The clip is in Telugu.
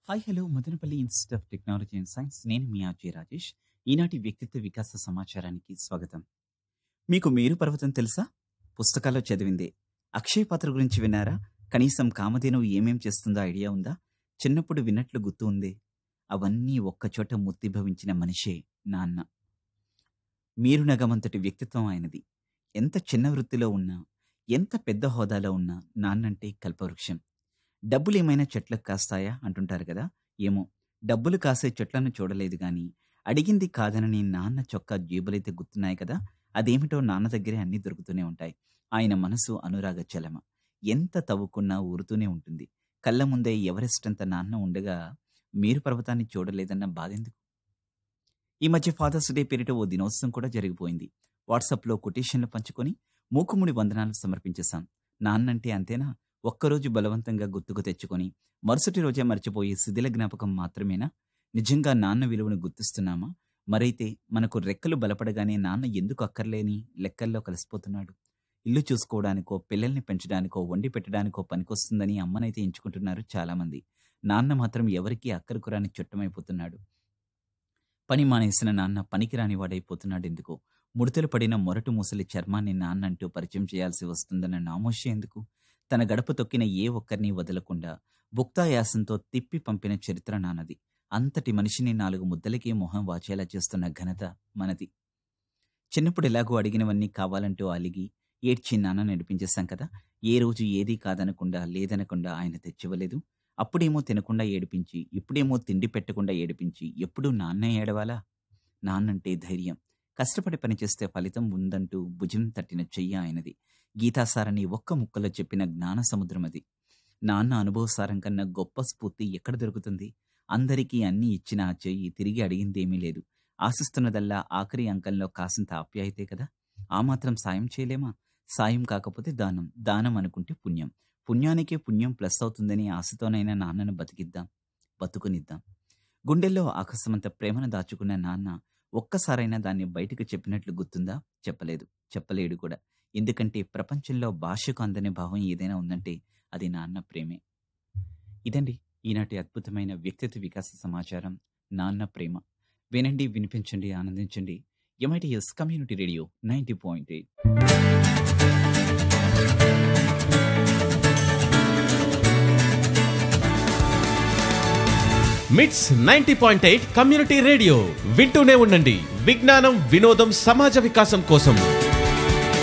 Hi hello Madanapalle institute of technology and science నేను మీ ఆర్జే రాజేష్. ఈనాటి వ్యక్తిత్వ వికాస సమాచారానికి స్వాగతం. మీకు మేరు పర్వతం తెలుసా? పుస్తకాల్లో చదివిందే. అక్షయ పాత్ర గురించి విన్నారా? కనీసం కామధేనువు ఏమేం చేస్తుందో ఐడియా ఉందా? చిన్నప్పుడు విన్నట్లు గుర్తు ఉందే. అవన్నీ ఒక్కచోట మూర్తిభవించిన మనిషే నాన్న. మీరు నగమంతటి వ్యక్తిత్వం ఆయనది. ఎంత చిన్న వృత్తిలో ఉన్నా, ఎంత పెద్ద హోదాలో ఉన్నా నాన్నంటే కల్పవృక్షం. డబ్బులేమైనా చెట్లకు కాస్తాయా అంటుంటారు కదా. ఏమో, డబ్బులు కాసే చెట్లను చూడలేదు గాని అడిగింది కాదనని నాన్న చొక్కా జేబులైతే గుర్తున్నాయి కదా. అదేమిటో నాన్న దగ్గరే అన్నీ దొరుకుతూనే ఉంటాయి. ఆయన మనసు అనురాగ చలమ. ఎంత తవ్వుకున్నా ఊరుతూనే ఉంటుంది. కళ్ళ ముందే ఎవరెస్ట్ అంత నాన్న ఉండగా మేరు పర్వతాన్ని చూడలేదన్న బాధెందుకు? ఈ మధ్య ఫాదర్స్ డే పేరిట ఓ దినోత్సవం కూడా జరిగిపోయింది. వాట్సాప్లో కొటేషన్లు పంచుకొని మూకుముడి వందనాలు సమర్పించేశాం. నాన్నంటే అంతేనా? ఒక్కరోజు బలవంతంగా గుర్తుకు తెచ్చుకొని మరుసటి రోజే మర్చిపోయే శిథిల జ్ఞాపకం మాత్రమేనా? నిజంగా నాన్న విలువను గుర్తిస్తున్నామా? మరైతే మనకు రెక్కలు బలపడగానే నాన్న ఎందుకు అక్కర్లేని లెక్కల్లో కలిసిపోతున్నాడు? ఇల్లు చూసుకోవడానికో, పిల్లల్ని పెంచడానికో, వండి పెట్టడానికో పనికొస్తుందని అమ్మనైతే ఎంచుకుంటున్నారు చాలామంది. నాన్న మాత్రం ఎవరికీ అక్కరకురాని చుట్టమైపోతున్నాడు. పని మానేసిన నాన్న పనికిరాని వాడైపోతున్నాడు ఎందుకు? ముడతలు పడిన మొరటు ముసలి చర్మాన్ని నాన్నంటూ పరిచయం చేయాల్సి వస్తుందన్న నామోషి ఎందుకు? తన గడప తొక్కిన ఏ ఒక్కరిని వదలకుండా భుక్తాయాసంతో తిప్పి పంపిన చరిత్ర నాన్నది. అంతటి మనిషిని 4 ముద్దలకే మొహం వాచేలా చేస్తున్న ఘనత మనది. చిన్నప్పుడు ఎలాగో అడిగినవన్నీ కావాలంటూ అలిగి ఏడ్చి నాన్న నడిపించేశాం కదా. ఏ రోజు ఏదీ కాదనకుండా లేదనకుండా ఆయన తెచ్చివ్వలేదు. అప్పుడేమో తినకుండా ఏడిపించి, ఇప్పుడేమో తిండి పెట్టకుండా ఏడిపించి, ఎప్పుడూ నాన్నే ఏడవాలా? నాన్నంటే ధైర్యం. కష్టపడి పనిచేస్తే ఫలితం ఉందంటూ భుజం తట్టిన చెయ్యి ఆయనది. గీతాసారని ఒక్క ముక్కలో చెప్పిన జ్ఞాన సముద్రం అది. నాన్న అనుభవసారం కన్నా గొప్ప స్ఫూర్తి ఎక్కడ దొరుకుతుంది? అందరికీ అన్నీ ఇచ్చిన ఆ చెయ్యి తిరిగి అడిగిందేమీ లేదు. ఆశిస్తున్నదల్లా ఆఖరి అంకంలో కాసింత ఆప్యాయతే కదా. ఆ మాత్రం సాయం చేయలేమా? సాయం కాకపోతే దానం, దానం అనుకుంటే పుణ్యం, పుణ్యానికే పుణ్యం ప్లస్ అవుతుందని ఆశతోనైనా నాన్నను బతుకునిద్దాం. గుండెల్లో ఆకాశమంత ప్రేమను దాచుకున్న నాన్న ఒక్కసారైనా దాన్ని బయటకు చెప్పినట్లు గుర్తుందా? చెప్పలేడు కూడా. ఎందుకంటే ప్రపంచంలో భాషకు అందని భావం ఏదైనా ఉందంటే అది నాన్న ప్రేమే. ఇదండి ఈనాటి అద్భుతమైన వ్యక్తిత్వ వికాస సమాచారం, నాన్న ప్రేమ. వినండి, వినిపించండి, ఆనందించండి. MITS community radio 90.8. మిట్స్ 90.8 కమ్యూనిటీ రేడియో వింటూనే ఉండండి. విజ్ఞానం, వినోదం, సమాజ వికాసం కోసం.